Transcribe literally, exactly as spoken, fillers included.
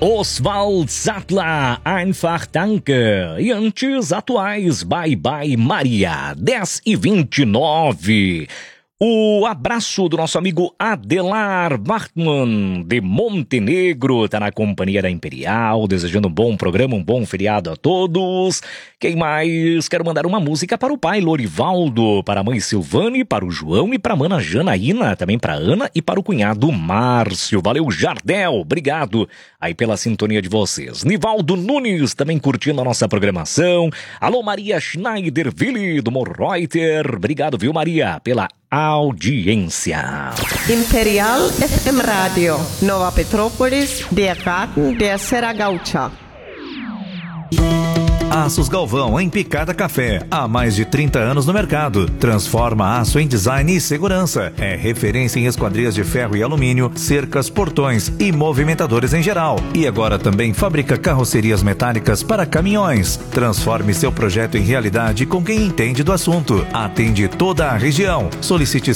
Oswald Sattler, Einfach Danke. E antes, atuais, Bye Bye Maria, dez e vinte e nove. O abraço do nosso amigo Adelar Bartman, de Montenegro, tá na companhia da Imperial, desejando um bom programa, um bom feriado a todos. Quem mais? Quero mandar uma música para o pai Lorivaldo, para a mãe Silvane, para o João e para a mana Janaína, também para a Ana e para o cunhado Márcio. Valeu, Jardel, obrigado aí pela sintonia de vocês. Nivaldo Nunes, também curtindo a nossa programação. Alô, Maria Schneiderville, do Morreuter, obrigado, viu, Maria, pela audiência. Imperial F M Radio, Nova Petrópolis, der Garten der Serra Gaúcha. Aços Galvão, em Picada Café, há mais de trinta anos no mercado. Transforma aço em design e segurança. É referência em esquadrias de ferro e alumínio, cercas, portões e movimentadores em geral. E agora também fabrica carrocerias metálicas para caminhões. Transforme seu projeto em realidade com quem entende do assunto. Atende toda a região. Solicite